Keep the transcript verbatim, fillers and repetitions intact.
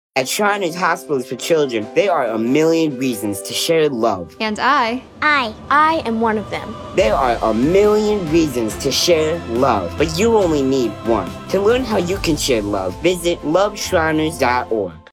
At Shriners Hospitals for Children, there are a million reasons to share love. And I. I. I am one of them. There are a million reasons to share love, but you only need one. To learn how you can share love, visit love shriners dot org.